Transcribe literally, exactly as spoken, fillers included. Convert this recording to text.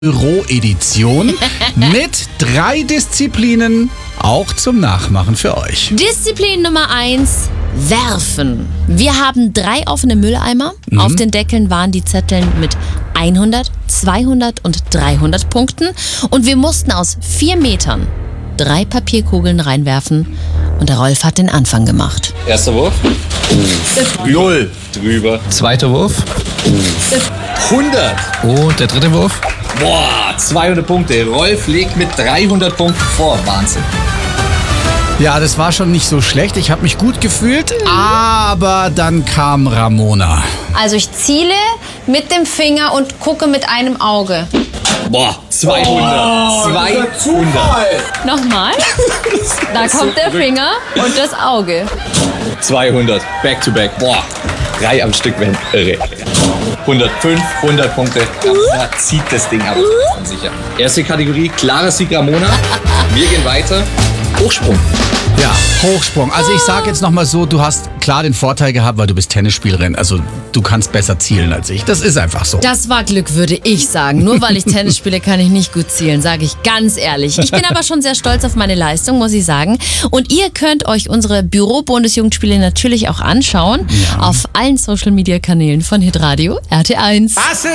Büro-Edition mit drei Disziplinen, auch zum Nachmachen für euch. Disziplin Nummer eins, werfen. Wir haben drei offene Mülleimer. Mhm. Auf den Deckeln waren die Zettel mit hundert, zweihundert und dreihundert Punkten. Und wir mussten aus vier Metern drei Papierkugeln reinwerfen. Und der Rolf hat den Anfang gemacht. Erster Wurf. Null. Drüber. Zweiter Wurf. hundert. Und der dritte Wurf. Boah, zweihundert Punkte. Rolf legt mit dreihundert Punkten vor. Wahnsinn. Ja, das war schon nicht so schlecht. Ich habe mich gut gefühlt, aber dann kam Ramona. Also ich ziele mit dem Finger und gucke mit einem Auge. Boah, zweihundert. zweihundert. Nochmal. Da kommt der Finger und das Auge. zweihundert. Back to back. Boah, drei am Stück werden irre. hundertfünf, hundert Punkte. Ramona zieht das Ding ab. Ganz sicher. Erste Kategorie, klarer Sieg Ramona. Wir gehen weiter. Hochsprung. Ja, Hochsprung. Also ich sage jetzt nochmal so, du hast klar den Vorteil gehabt, weil du bist Tennisspielerin. Also du kannst besser zielen als ich. Das ist einfach so. Das war Glück, würde ich sagen. Nur weil ich Tennis spiele, kann ich nicht gut zielen, sage ich ganz ehrlich. Ich bin aber schon sehr stolz auf meine Leistung, muss ich sagen. Und ihr könnt euch unsere Büro-Bundesjugendspiele natürlich auch anschauen. Ja. Auf allen Social-Media-Kanälen von Hitradio R T eins.